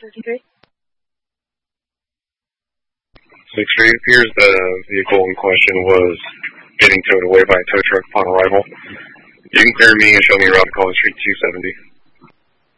653. 6-3, it appears the vehicle in question was getting towed away by a tow truck upon arrival. You can clear me and show me around College Street 270.